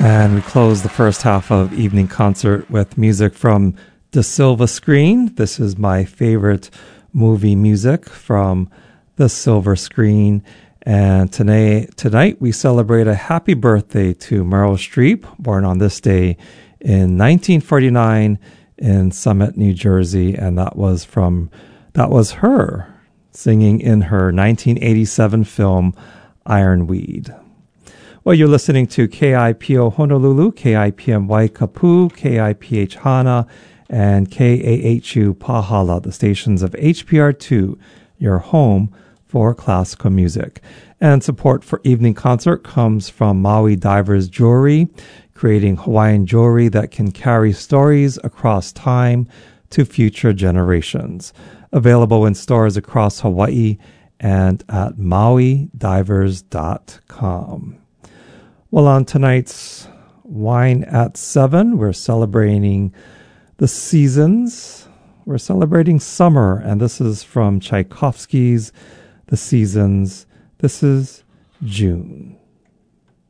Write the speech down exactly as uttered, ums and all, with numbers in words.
And we close the first half of Evening Concert with music from The Silver Screen. This is my favorite movie music from The Silver Screen. And today, tonight we celebrate a happy birthday to Meryl Streep, born on this day in nineteen forty-nine in Summit, New Jersey. And that was from, that was her singing in her nineteen eighty-seven film, Ironweed. Well, you're listening to K I P O Honolulu, K I P M Waikapu, K I P H Hana, and K A H U Pahala, the stations of H P R two, your home for classical music. And support for Evening Concert comes from Maui Divers Jewelry, creating Hawaiian jewelry that can carry stories across time to future generations. Available in stores across Hawaii and at maui divers dot com. Well, on tonight's Wine at Seven, we're celebrating the seasons. We're celebrating summer, and this is from Tchaikovsky's The Seasons. This is June.